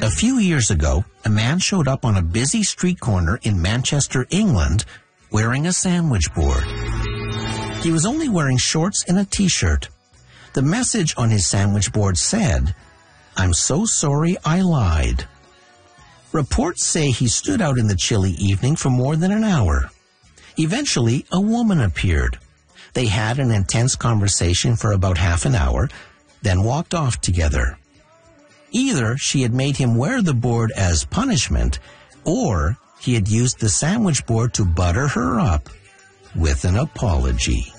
A few years ago, a man showed up on a busy street corner in Manchester, England, wearing a sandwich board. He was only wearing shorts and a t-shirt. The message on his sandwich board said, "I'm so sorry I lied." Reports say he stood out in the chilly evening for more than an hour. Eventually, a woman appeared. They had an intense conversation for about half an hour, then walked off together. Either she had made him wear the board as punishment, or he had used the sandwich board to butter her up with an apology.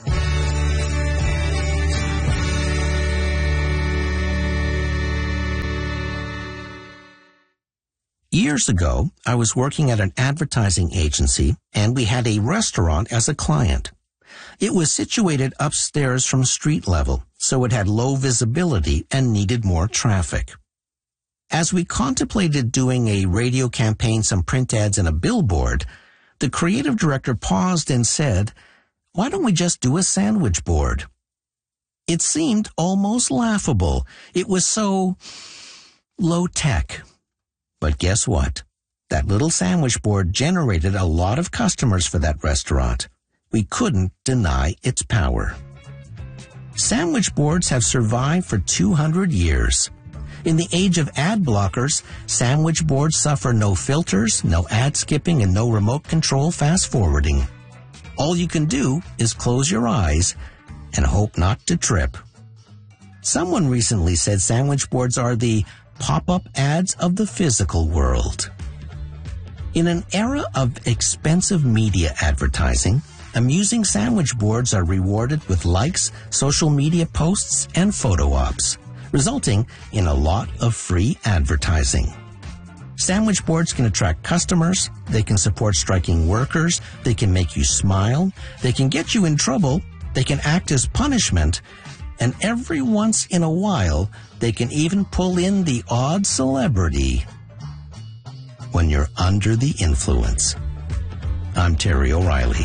Years ago, I was working at an advertising agency, and we had a restaurant as a client. It was situated upstairs from street level, so it had low visibility and needed more traffic. As we contemplated doing a radio campaign, some print ads, and a billboard, the creative director paused and said, "Why don't we just do a sandwich board?" It seemed almost laughable. It was so low-tech. But guess what? That little sandwich board generated a lot of customers for that restaurant. We couldn't deny its power. Sandwich boards have survived for 200 years. In the age of ad blockers, sandwich boards suffer no filters, no ad skipping, and no remote control fast forwarding. All you can do is close your eyes and hope not to trip. Someone recently said sandwich boards are the pop-up ads of the physical world. In an era of expensive media advertising, amusing sandwich boards are rewarded with likes, social media posts, and photo ops, resulting in a lot of free advertising. Sandwich boards can attract customers, they can support striking workers, they can make you smile, they can get you in trouble, they can act as punishment, and every once in a while, they can even pull in the odd celebrity when you're under the influence. I'm Terry O'Reilly.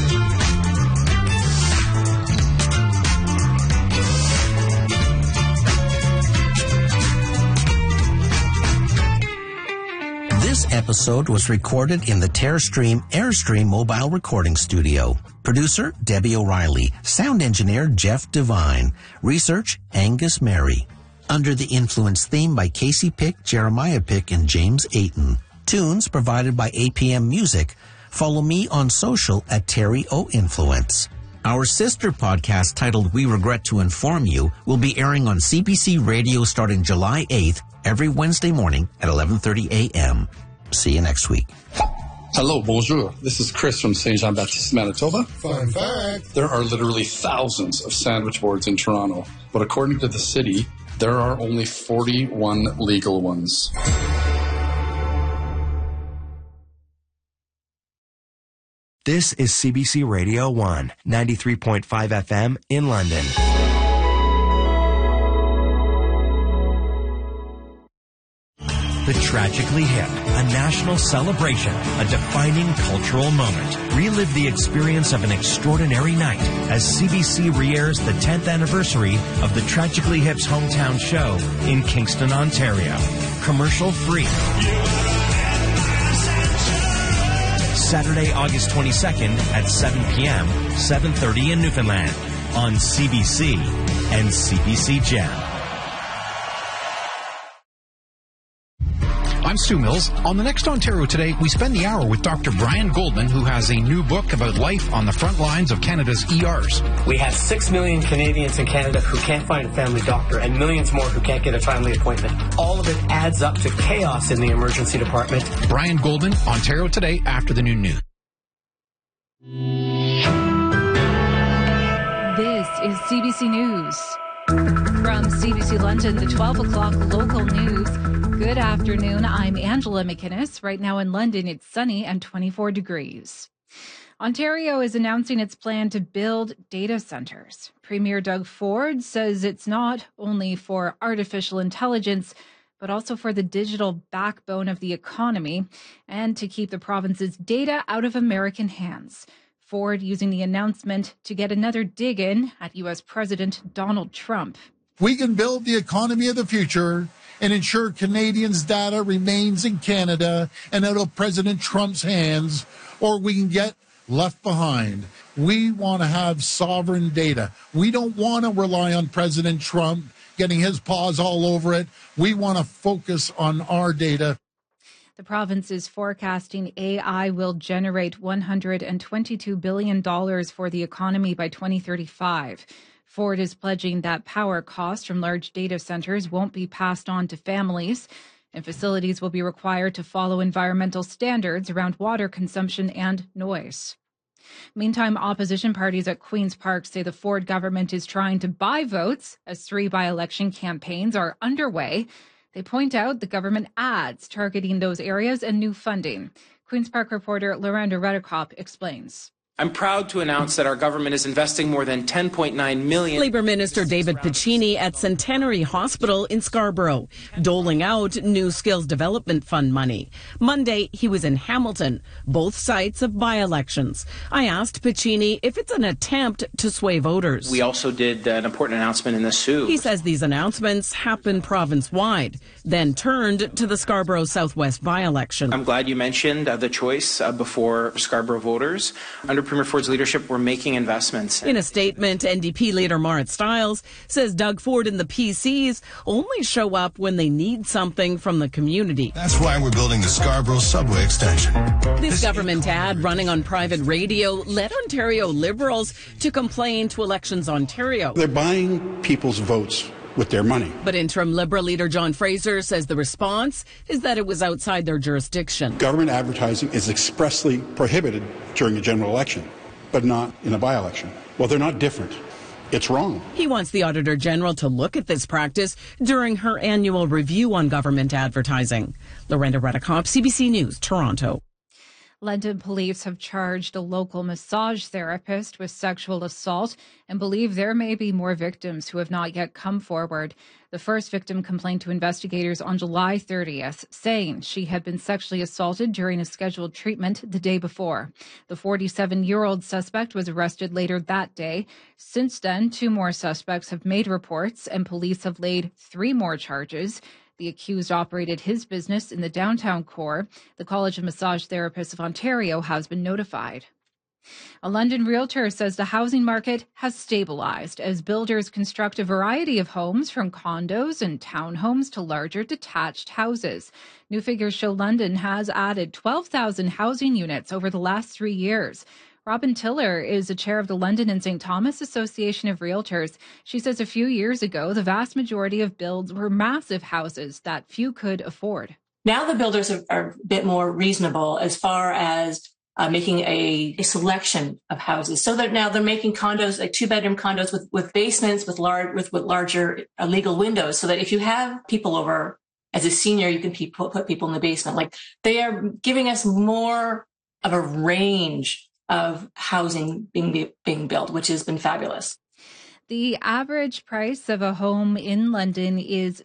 This episode was recorded in the Terrestream Airstream mobile recording studio. Producer, Debbie O'Reilly. Sound engineer, Jeff Devine. Research, Angus Mary. Under the Influence theme by Casey Pick, Jeremiah Pick, and James Ayton. Tunes provided by APM Music. Follow me on social at Terry O Influence. Our sister podcast titled We Regret to Inform You will be airing on CBC Radio starting July 8th every Wednesday morning at 11:30 a.m. See you next week. Hello, bonjour. This is Chris from St. Jean-Baptiste, Manitoba. Fun fact. There are literally thousands of sandwich boards in Toronto, but according to the city, there are only 41 legal ones. This is CBC Radio 1, 93.5 FM in London. The Tragically Hip, a national celebration, a defining cultural moment. Relive the experience of an extraordinary night as CBC re-airs the 10th anniversary of the Tragically Hip's hometown show in Kingston, Ontario. Commercial free. Saturday, August 22nd at 7 p.m., 7:30 in Newfoundland on CBC and CBC Gem. I'm Stu Mills. On the next Ontario Today, we spend the hour with Dr. Brian Goldman, who has a new book about life on the front lines of Canada's ERs. We have 6 million Canadians in Canada who can't find a family doctor and millions more who can't get a timely appointment. All of it adds up to chaos in the emergency department. Brian Goldman, Ontario Today, after the noon news. This is CBC News. From CBC London, the 12 o'clock local news. Good afternoon. I'm Angela McInnes. Right now in London, it's sunny and 24 degrees. Ontario is announcing its plan to build data centers. Premier Doug Ford says it's not only for artificial intelligence, but also for the digital backbone of the economy and to keep the province's data out of American hands. Ford using the announcement to get another dig in at U.S. President Donald Trump. We can build the economy of the future and ensure Canadians' data remains in Canada and out of President Trump's hands, or we can get left behind. We want to have sovereign data. We don't want to rely on President Trump getting his paws all over it. We want to focus on our data. The province is forecasting AI will generate $122 billion for the economy by 2035. Ford is pledging that power costs from large data centers won't be passed on to families, and facilities will be required to follow environmental standards around water consumption and noise. Meantime, opposition parties at Queen's Park say the Ford government is trying to buy votes as 3 by-election campaigns are underway. They point out the government ads targeting those areas and new funding. Queen's Park reporter Lorenda Redekop explains. I'm proud to announce that our government is investing more than $10.9 million. Labour Minister David Piccini at Centenary Hospital in Scarborough, doling out new Skills Development Fund money. Monday, he was in Hamilton, both sites of by-elections. I asked Piccini if it's an attempt to sway voters. We also did an important announcement in the Soo. He says these announcements happen province-wide, then turned to the Scarborough Southwest by-election. I'm glad you mentioned the choice before Scarborough voters. Under Premier Ford's leadership, we're making investments. In a statement, NDP leader Marit Stiles says Doug Ford and the PCs only show up when they need something from the community. That's why we're building the Scarborough subway extension. This government ad running on private radio led Ontario Liberals to complain to Elections Ontario. They're buying people's votes with their money. But interim Liberal leader John Fraser says the response is that it was outside their jurisdiction. Government advertising is expressly prohibited during a general election, but not in a by-election. Well, they're not different. It's wrong. He wants the Auditor General to look at this practice during her annual review on government advertising. Lorenda Redekop, CBC News, Toronto. London police have charged a local massage therapist with sexual assault and believe there may be more victims who have not yet come forward. The first victim complained to investigators on July 30th, saying she had been sexually assaulted during a scheduled treatment the day before. The 47-year-old suspect was arrested later that day. Since then, 2 more suspects have made reports and police have laid 3 more charges. The accused operated his business in the downtown core. The College of Massage Therapists of Ontario has been notified. A London realtor says the housing market has stabilized as builders construct a variety of homes from condos and townhomes to larger detached houses. New figures show London has added 12,000 housing units over the last 3 years. Robin Tiller is the chair of the London and St. Thomas Association of Realtors. She says a few years ago, the vast majority of builds were massive houses that few could afford. Now the builders are a bit more reasonable as far as making a selection of houses. So that now they're making condos, like 2-bedroom condos with basements, with larger legal windows, so that if you have people over as a senior, you can put people in the basement. Like, they are giving us more of a range of housing being built, which has been fabulous. The average price of a home in London is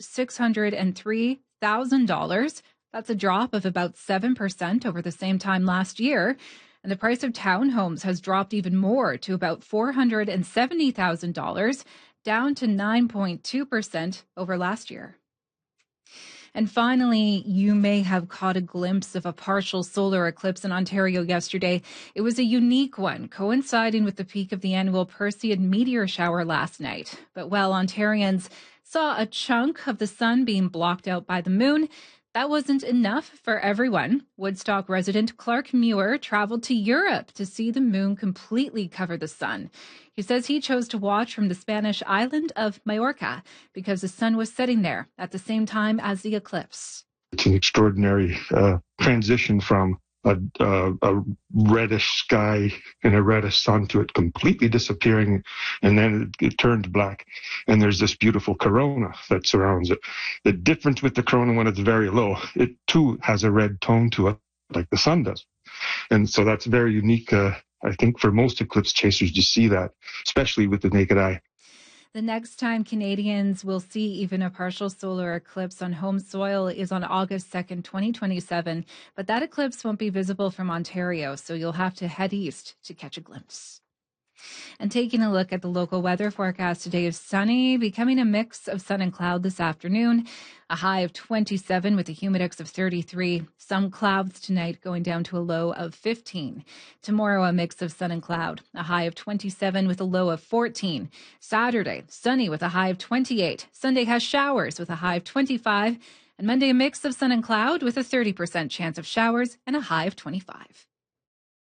$603,000. That's a drop of about 7% over the same time last year. And the price of townhomes has dropped even more to about $470,000, down to 9.2% over last year. And finally, you may have caught a glimpse of a partial solar eclipse in Ontario yesterday. It was a unique one, coinciding with the peak of the annual Perseid meteor shower last night. But while Ontarians saw a chunk of the sun being blocked out by the moon, that wasn't enough for everyone. Woodstock resident Clark Muir traveled to Europe to see the moon completely cover the sun. He says he chose to watch from the Spanish island of Majorca because the sun was setting there at the same time as the eclipse. It's an extraordinary transition from a reddish sky and a reddish sun to it completely disappearing, and then it turned black. And there's this beautiful corona that surrounds it. The difference with the corona when it's very low, it too has a red tone to it, like the sun does. And so that's very unique, I think, for most eclipse chasers to see that, especially with the naked eye. The next time Canadians will see even a partial solar eclipse on home soil is on August 2nd, 2027. But that eclipse won't be visible from Ontario, so you'll have to head east to catch a glimpse. And taking a look at the local weather forecast today is sunny, becoming a mix of sun and cloud this afternoon. A high of 27 with a humidex of 33. Some clouds tonight going down to a low of 15. Tomorrow, a mix of sun and cloud. A high of 27 with a low of 14. Saturday, sunny with a high of 28. Sunday has showers with a high of 25. And Monday, a mix of sun and cloud with a 30% chance of showers and a high of 25.